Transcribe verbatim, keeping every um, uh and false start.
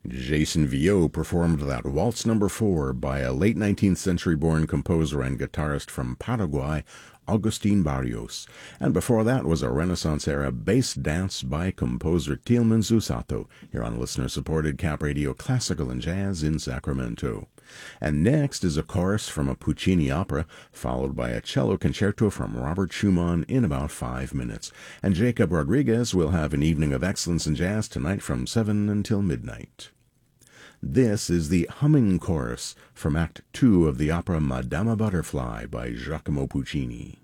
Jason Viau performed that Waltz Number four by a late nineteenth century born composer and guitarist from Paraguay, Agustin Barrios. And before that was a Renaissance-era bass dance by composer Tilman Zusato, here on listener-supported Cap Radio Classical and Jazz in Sacramento. And next is a chorus from a Puccini opera, followed by a cello concerto from Robert Schumann in about five minutes. And Jacob Rodriguez will have an evening of excellence in jazz tonight from seven until midnight. This is the humming chorus from Act Two of the opera Madama Butterfly by Giacomo Puccini.